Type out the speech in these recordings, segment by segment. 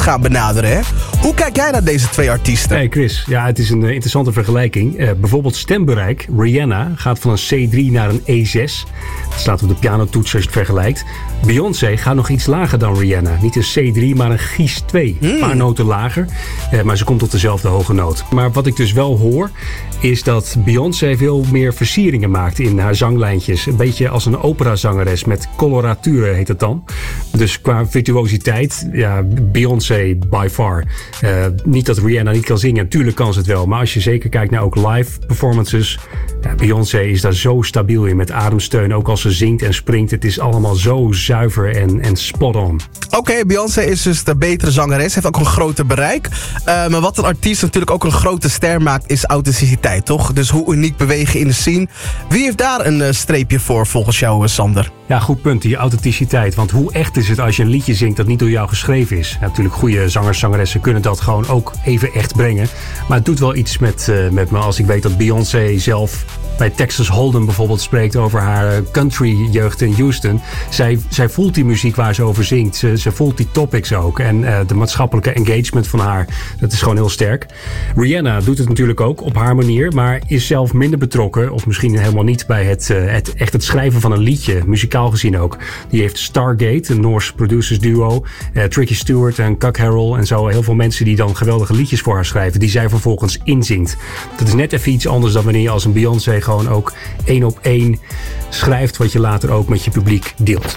gaan benaderen. Hè? Hoe kijk jij naar deze twee artiesten? Hey Chris, ja, het is een interessante vergelijking. Bijvoorbeeld stembereik. Rihanna gaat van een C3 naar een E6. Dat staat op de pianotoets als je het vergelijkt. Beyoncé gaat nog iets lager dan Rihanna. Niet een C3, maar een Gies 2. Een paar noten lager, maar ze komt tot dezelfde hoge noot. Maar wat ik dus wel hoor, is dat Beyoncé veel meer versieringen maakt in haar zanglijntjes. Een beetje als een operazangeres met coloraturen heet het dan. Dus qua virtuositeit, ja, Beyoncé by far. Niet dat Rihanna niet kan zingen, natuurlijk kan ze het wel. Maar als je zeker kijkt naar ook live performances, ja, Beyoncé is daar zo stabiel in met ademsteun. Ook als ze zingt en springt, het is allemaal zo zuiver en spot on. Oké, Beyoncé is dus de betere zangeres, heeft ook een groter bereik. Maar wat een artiest natuurlijk ook een grote ster maakt, is authenticiteit, toch? Dus hoe uniek bewegen in de scene. Wie heeft daar een streepje voor volgens jou, Sander? Ja, goed punt, die authenticiteit. Want hoe echt is het als je een liedje zingt dat niet door jou geschreven is? Ja, natuurlijk, goede zangers, zangeressen kunnen dat gewoon ook even echt brengen. Maar het doet wel iets met me als ik weet dat Beyoncé zelf bij Texas Hold'em bijvoorbeeld spreekt over haar country-jeugd in Houston. Zij voelt die muziek waar ze over zingt. Ze voelt die topics ook. En de maatschappelijke engagement van haar, dat is gewoon heel sterk. Rihanna doet het natuurlijk ook op haar manier, maar is zelf minder betrokken, of misschien helemaal niet, bij het schrijven van een liedje, muzikaal gezien ook. Die heeft Stargate, een Noors producers duo, Tricky Stewart en Kuk Harrell en zo. Heel veel mensen die dan geweldige liedjes voor haar schrijven, die zij vervolgens inzingt. Dat is net even iets anders dan wanneer je als een Beyoncé gewoon ook 1 op 1 schrijft, wat je later ook met je publiek deelt.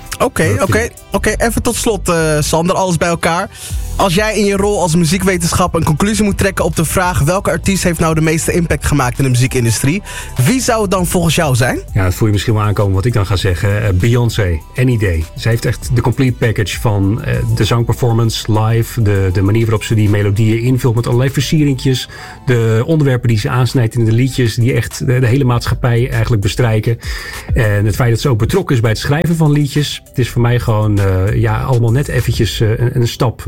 Oké. Even tot slot, Sander, alles bij elkaar. Als jij in je rol als muziekwetenschapper een conclusie moet trekken op de vraag welke artiest heeft nou de meeste impact gemaakt in de muziekindustrie, wie zou het dan volgens jou zijn? Ja, dat voel je misschien wel aankomen wat ik dan ga zeggen. Beyoncé, any day. Zij heeft echt de complete package van de zangperformance live, de manier waarop ze die melodieën invult met allerlei versieringjes, de onderwerpen die ze aansnijdt in de liedjes, die echt de hele maatschappij eigenlijk bestrijken. En het feit dat ze ook betrokken is bij het schrijven van liedjes. Het is voor mij gewoon allemaal net eventjes een stap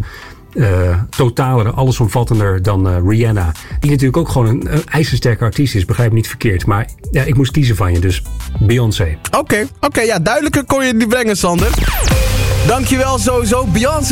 totaler, allesomvattender dan Rihanna. Die natuurlijk ook gewoon een ijzersterke artiest is, begrijp me niet verkeerd. Maar ja, ik moest kiezen van je, dus Beyoncé. Oké, ja, duidelijker kon je het niet brengen, Sander. Dankjewel sowieso, Beyoncé.